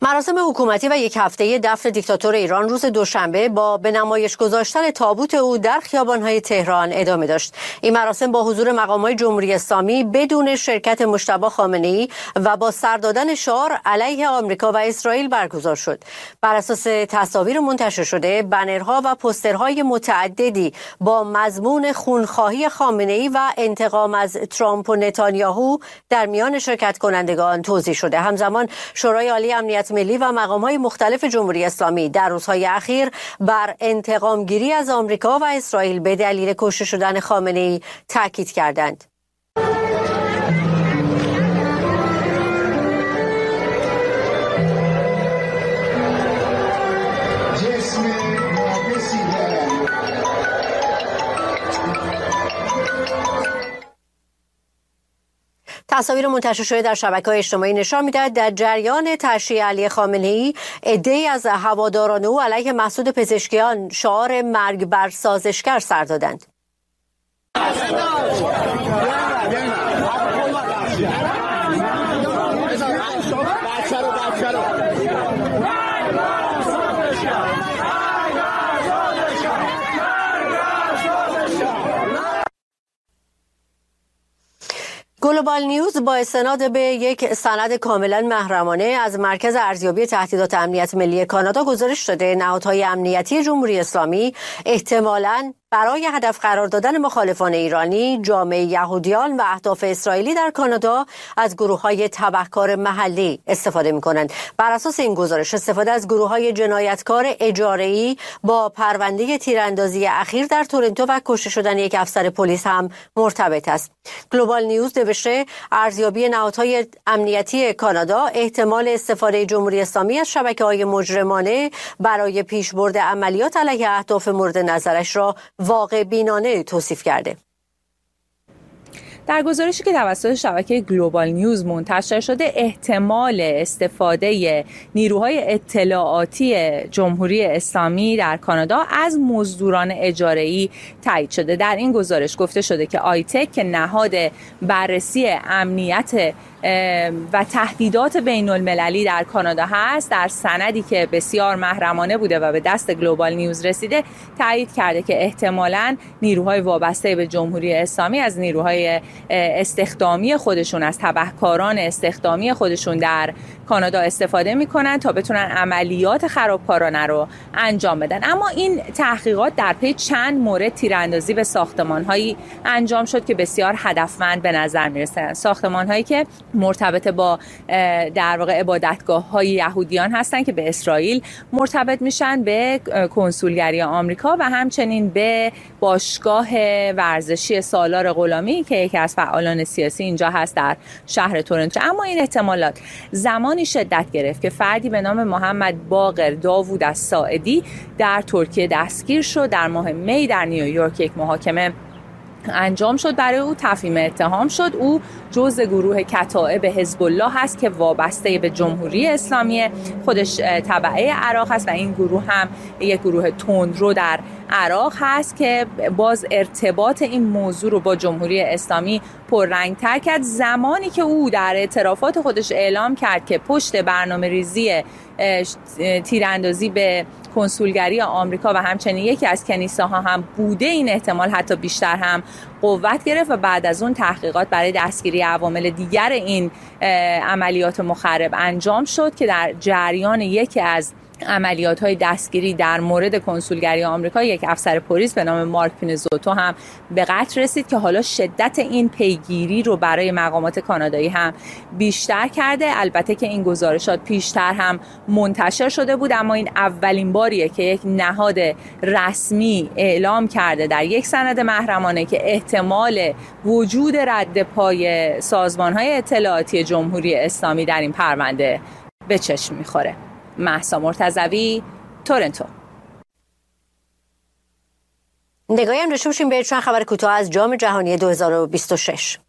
مراسم حکومتی و یک هفته دفن دیکتاتور ایران روز دوشنبه با به نمایش گذاشتن تابوت او در خیابان‌های تهران ادامه داشت. این مراسم با حضور مقام‌های جمهوری اسلامی بدون شرکت مجتبی خامنه‌ای و با سر دادن شعار علیه آمریکا و اسرائیل برگزار شد. بر اساس تصاویر منتشر شده، بنرها و پوسترهای متعددی با مضمون خونخواهی خامنه‌ای و انتقام از ترامپ و نتانیاهو در میان شرکت کنندگان توزیع شده. همزمان شورای عالی امنیت ملی و مقام‌های مختلف جمهوری اسلامی در روزهای اخیر بر انتقام گیری از آمریکا و اسرائیل به دلیل کشته شدن خامنه‌ای تاکید کردند. تصاویر منتشر شده در شبکه‌های اجتماعی نشان می‌دهد در جریان تشییع علی خامنه‌ای عده‌ای از هواداران او علیه مسعود پزشکیان شعار مرگ بر سازشگر سر دادند. گلوبال نیوز با استناد به یک سند کاملا محرمانه از مرکز ارزیابی تهدیدات امنیت ملی کانادا گزارش داده نهادهای امنیتی جمهوری اسلامی احتمالاً برای هدف قرار دادن مخالفان ایرانی، جامعه یهودیان و اهداف اسرائیلی در کانادا از گروه‌های تبهکار محلی استفاده می‌کنند. بر اساس این گزارش استفاده از گروه‌های جنایتکار اجاره‌ای با پرونده تیراندازی اخیر در تورنتو و کشته شدن یک افسر پلیس هم مرتبط است. گلوبال نیوز نوشته ارزیابی نهادهای امنیتی کانادا احتمال استفاده جمهوری اسلامی از شبکه‌های مجرمانه برای پیشبرد عملیات علیه اهداف مورد نظرش را واقع بینانه توصیف کرده. در گزارشی که توسط شبکه گلوبال نیوز منتشر شده، احتمال استفاده نیروهای اطلاعاتی جمهوری اسلامی در کانادا از مزدوران اجاره‌ای تایید شده. در این گزارش گفته شده که آیتک که نهاد بررسی امنیت و تهدیدات بین المللی در کانادا هست، در سندی که بسیار محرمانه بوده و به دست گلوبال نیوز رسیده تایید کرده که احتمالاً نیروهای وابسته به جمهوری اسلامی از نیروهای استخدامی خودشون، از تبهکاران استخدامی خودشون در کانادا استفاده میکنن تا بتونن عملیات خرابکارانه رو انجام بدن. اما این تحقیقات در پی چند مورد تیراندازی به ساختمان‌هایی انجام شد که بسیار هدفمند به نظر میرسن. ساختمان‌هایی که مرتبط با در واقع عبادتگاه‌های یهودیان هستن که به اسرائیل مرتبط میشن، به کنسولگری آمریکا و همچنین به باشگاه ورزشی سالار غلامی که یکی از فعالان سیاسی اینجا هست در شهر تورنتو. اما این احتمالات زمانی شدت گرفت که فردی به نام محمد باقر داوود الساعدی در ترکیه دستگیر شد. در ماه می در نیویورک یک محاکمه انجام شد، برای او تفهیم اتهام شد. او جزء گروه کتائب حزب الله هست که وابسته به جمهوری اسلامی، خودش تبعه عراق هست و این گروه هم یک گروه تندرو در عراق هست که باز ارتباط این موضوع رو با جمهوری اسلامی پررنگ‌تر کرد زمانی که او در اعترافات خودش اعلام کرد که پشت برنامه‌ریزی تیراندازی به کنسولگری آمریکا و همچنین یکی از کنیسه‌ها هم بوده. این احتمال حتی بیشتر هم قوت گرفت و بعد از اون تحقیقات برای دستگیری عوامل دیگر این عملیات مخرب انجام شد که در جریان یکی از عملیات‌های دستگیری در مورد کنسولگری آمریکا یک افسر پلیس به نام مارک پینزوتو هم به قتل رسید که حالا شدت این پیگیری رو برای مقامات کانادایی هم بیشتر کرده. البته که این گزارشات پیشتر هم منتشر شده بود، اما این اولین باریه که یک نهاد رسمی اعلام کرده در یک سند محرمانه که احتمال وجود رد پای سازمان‌های اطلاعاتی جمهوری اسلامی در این پرونده به چشم می‌خوره. مهسا مرتضوی، تورنتو. نگاهی هم داشته باشیم به چند خبر کوتاه از جام جهانی 2026.